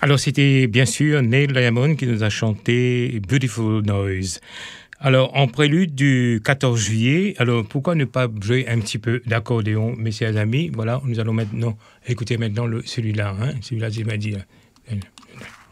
Alors, c'était bien sûr Neil Diamond qui nous a chanté Beautiful Noise. Alors, en prélude du 14 juillet, alors pourquoi ne pas jouer un petit peu d'accordéon, messieurs amis? Voilà, nous allons maintenant écouter celui-là, celui-là, j'ai pas dit.